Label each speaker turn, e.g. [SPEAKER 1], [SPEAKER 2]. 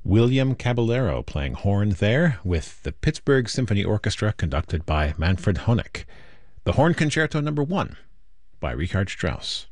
[SPEAKER 1] William Caballero playing horn there with the Pittsburgh Symphony Orchestra conducted by Manfred Honeck. The Horn Concerto No. 1 by Richard Strauss.